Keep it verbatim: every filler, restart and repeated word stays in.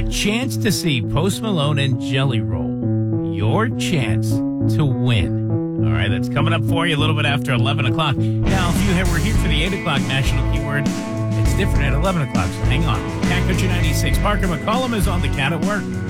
A chance to see Post Malone and Jelly Roll. Your chance to win. All right, that's coming up for you a little bit after eleven o'clock. Now, if you were here for the eight o'clock national keyword, it's different at eleven o'clock, so hang on. Cat Country ninety-six. Parker McCollum is on the Cat at Work.